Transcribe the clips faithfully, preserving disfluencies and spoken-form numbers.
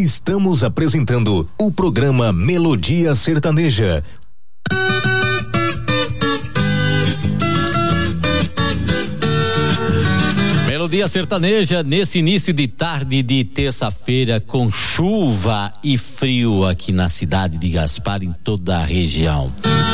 Estamos apresentando o programa Melodia Sertaneja. Melodia Sertaneja nesse início de tarde de terça-feira com chuva e frio aqui na cidade de Gaspar, em toda a região.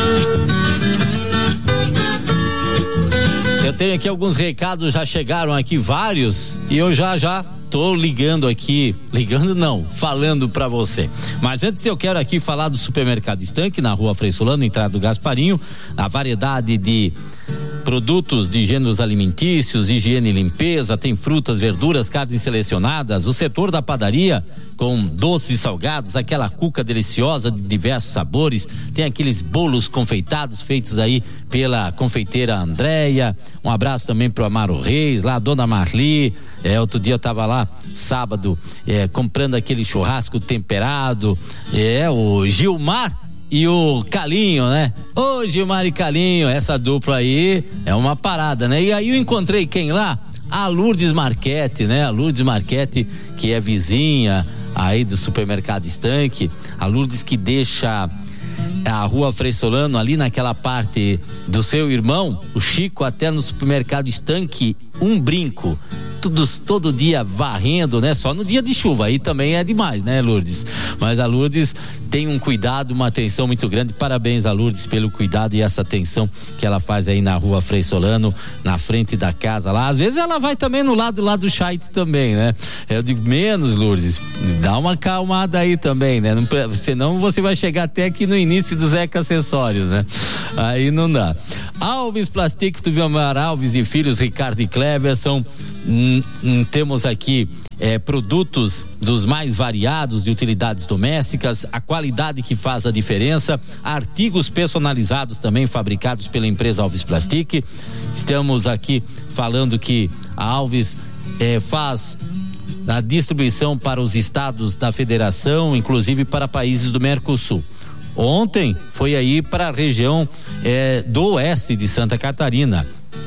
Eu tenho aqui alguns recados, já chegaram aqui vários e eu já já tô ligando aqui, ligando não, falando pra você. Mas antes eu quero aqui falar do Supermercado Estanque, na Rua Frei Solano, entrada do Gasparinho, a variedade de produtos de gêneros alimentícios, higiene e limpeza, tem frutas, verduras, carnes selecionadas, o setor da padaria com doces e salgados, aquela cuca deliciosa de diversos sabores, tem aqueles bolos confeitados feitos aí pela confeiteira Andréia, um abraço também pro Amaro Reis, lá a dona Marli, é, outro dia eu tava lá, sábado, é, comprando aquele churrasco temperado, é, o Gilmar e o Calinho, né? Ô Gilmar e Calinho, essa dupla aí é uma parada, né? E aí eu encontrei quem lá? A Lourdes Marchetti, né? A Lourdes Marchetti, que é vizinha aí do Supermercado Estanque, a Lourdes que deixa a Rua Frei Solano ali naquela parte do seu irmão, o Chico, até no Supermercado Estanque, um brinco. Tudo, todo dia varrendo, né? Só no dia de chuva, aí também é demais, né, Lourdes? Mas a Lourdes tem um cuidado, uma atenção muito grande. Parabéns a Lourdes pelo cuidado e essa atenção que ela faz aí na Rua Frei Solano, na frente da casa lá. Às vezes ela vai também no lado lá do Chaite também, né? Eu digo, menos, Lourdes, dá uma calmada aí também, né? Não, senão você vai chegar até aqui no início do Zeca Acessórios, né? Aí não dá. Alves Plastic, do Vilmar Alves e Filhos, Ricardo e Cleber, são Hum, hum, temos aqui é, produtos dos mais variados de utilidades domésticas, a qualidade que faz a diferença, artigos personalizados também fabricados pela empresa Alves Plastic. Estamos aqui falando que a Alves é, faz a distribuição para os estados da federação, inclusive para países do Mercosul. Ontem foi aí para a região é, do oeste de Santa Catarina,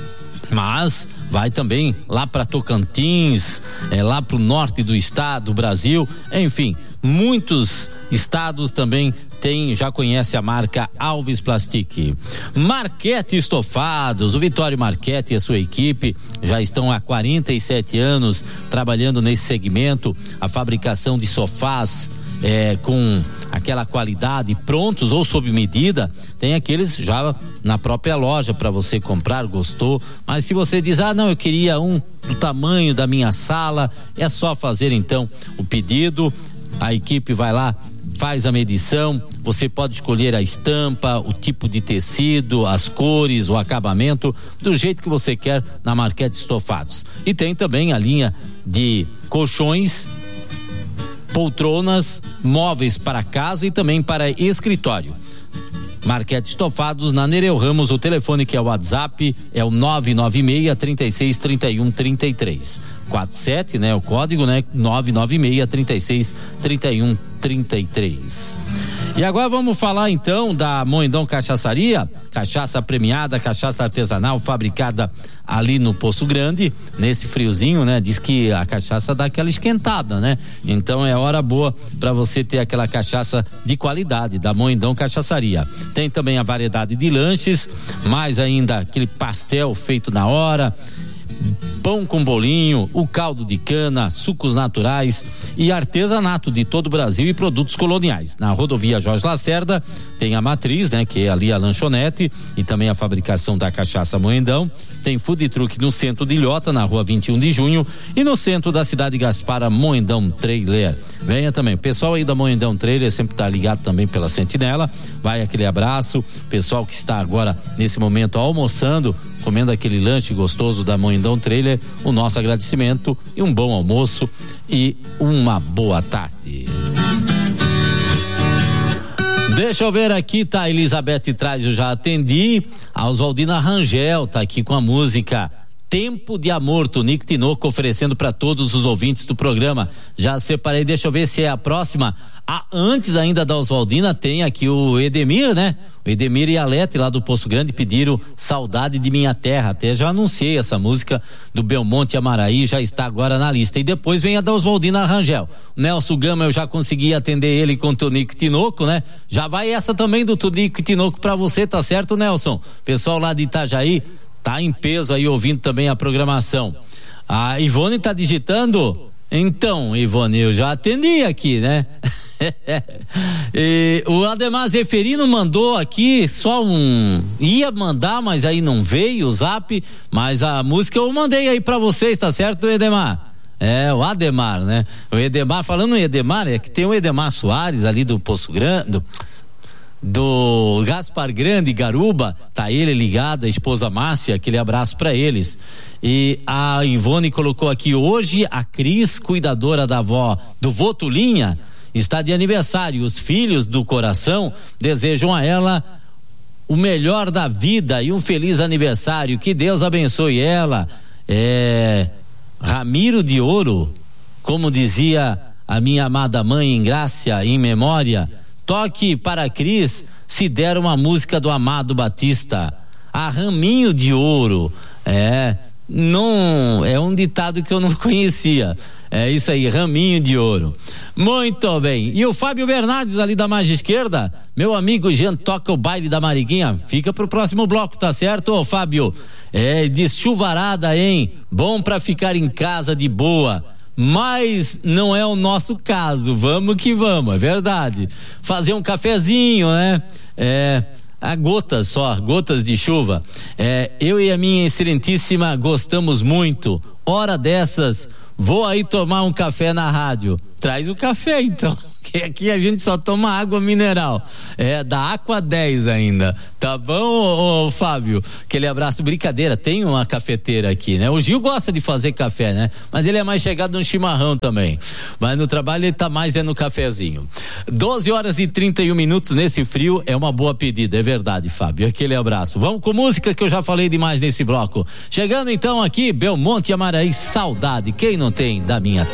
mas vai também lá para Tocantins, é, lá para o norte do estado, do Brasil, enfim, muitos estados também tem, já conhece a marca Alves Plastic. Marchetti Estofados, o Vitório Marchetti e a sua equipe já estão há quarenta e sete anos trabalhando nesse segmento, a fabricação de sofás É, com aquela qualidade, prontos ou sob medida. Tem aqueles já na própria loja para você comprar, gostou, mas se você diz, ah não, eu queria um do tamanho da minha sala, é só fazer então o pedido, a equipe vai lá, faz a medição, você pode escolher a estampa, o tipo de tecido, as cores, o acabamento, do jeito que você quer na Marchetti Estofados. E tem também a linha de colchões, poltronas, móveis para casa e também para escritório. Marchetti Estofados na Nereu Ramos, o telefone que é o WhatsApp é o nove nove seis, três seis, três um, três três. quatro sete, né? O código, né? nove nove seis, três seis, três um, três três. E agora vamos falar então da Moedão Cachaçaria, cachaça premiada, cachaça artesanal fabricada ali no Poço Grande, nesse friozinho, né? Diz que a cachaça dá aquela esquentada, né? Então é hora boa para você ter aquela cachaça de qualidade da Moedão Cachaçaria. Tem também a variedade de lanches, mais ainda aquele pastel feito na hora, pão com bolinho, o caldo de cana, sucos naturais e artesanato de todo o Brasil e produtos coloniais. Na rodovia Jorge Lacerda tem a matriz, né, que é ali a lanchonete e também a fabricação da cachaça Moedão. Tem food truck no centro de Ilhota, na rua vinte e um de junho, e no centro da cidade de Gaspar, a Moedão Trailer. Venha também, o pessoal aí da Moedão Trailer sempre tá ligado também pela Sentinela, vai aquele abraço, pessoal que está agora nesse momento almoçando, comendo aquele lanche gostoso da Moedão Trailer, o nosso agradecimento e um bom almoço e uma boa tarde. Deixa eu ver aqui, tá, a Elizabeth traz, eu já atendi, a Oswaldina Rangel tá aqui com a música Tempo de Amor, Tonico e Tinoco oferecendo para todos os ouvintes do programa. Já separei, deixa eu ver se é a próxima. Ah, antes ainda da Oswaldina tem aqui o Edemir, né? O Edemir e a Lete lá do Poço Grande pediram Saudade de Minha Terra. Até já anunciei essa música do Belmonte Amaraí, já está agora na lista. E depois vem a da Oswaldina Rangel. O Nelson Gama, eu já consegui atender ele com o Tonico e Tinoco, né? Já vai essa também do Tonico e Tinoco pra você, tá certo, Nelson? Pessoal lá de Itajaí tá em peso aí ouvindo também a programação. A Ivone tá digitando? Então, Ivone, eu já atendi aqui, né? E o Ademar Zeferino mandou aqui só um, ia mandar, mas aí não veio o zap, mas a música eu mandei aí pra vocês, tá certo, Edemar? É, o Ademar, né? O Edemar, falando em Edemar, é que tem o Edemar Soares ali do Poço Grande, do, do Gaspar Grande, Garuba, tá ele ligado, a esposa Márcia, aquele abraço pra eles. E a Ivone colocou aqui, hoje a Cris, cuidadora da avó do vô Tulinha, está de aniversário. Os filhos do coração desejam a ela o melhor da vida e um feliz aniversário, que Deus abençoe ela. É, Ramiro de Ouro, como dizia a minha amada mãe em Grácia, em memória, toque para a Cris, se der uma música do Amado Batista, a Raminho de Ouro. É, não, é um ditado que eu não conhecia. É isso aí, Raminho de Ouro. Muito bem. E o Fábio Bernardes ali da margem esquerda, meu amigo Jean, toca o baile da Mariquinha. Fica pro próximo bloco, tá certo, ô Fábio? É, diz chuvarada, hein? Bom pra ficar em casa de boa. Mas não é o nosso caso. Vamos que vamos, é verdade. Fazer um cafezinho, né? É. A gotas só, gotas de chuva. É, eu e a minha excelentíssima gostamos muito. Hora dessas, vou aí tomar um café na rádio. Traz o café então, que aqui a gente só toma água mineral. É, da Aqua dez ainda. Tá bom, ô, ô, Fábio? Aquele abraço, brincadeira, tem uma cafeteira aqui, né? O Gil gosta de fazer café, né? Mas ele é mais chegado no chimarrão também. Mas no trabalho ele tá mais é no cafezinho. doze horas e trinta e um minutos nesse frio é uma boa pedida, é verdade, Fábio. Aquele abraço. Vamos com música que eu já falei demais nesse bloco. Chegando então aqui, Belmonte Amaraí, saudade. Quem não tem da minha terra?